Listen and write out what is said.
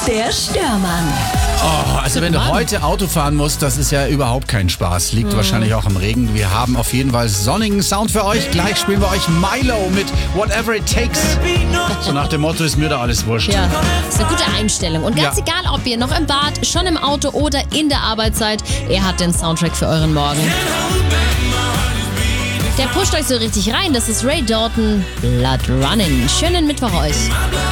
Der Störmann. Oh, also wenn du heute Auto fahren musst, das ist ja überhaupt kein Spaß. Liegt wahrscheinlich auch am Regen. Wir haben auf jeden Fall sonnigen Sound für euch. Gleich spielen wir euch Milo mit Whatever It Takes. So nach dem Motto, ist mir da alles wurscht. Ja, ist eine gute Einstellung. Und ganz egal, ob ihr noch im Bad, schon im Auto oder in der Arbeit seid, er hat den Soundtrack für euren Morgen. Der pusht euch so richtig rein. Das ist Ray Dalton, Blood Running. Schönen Mittwoch euch.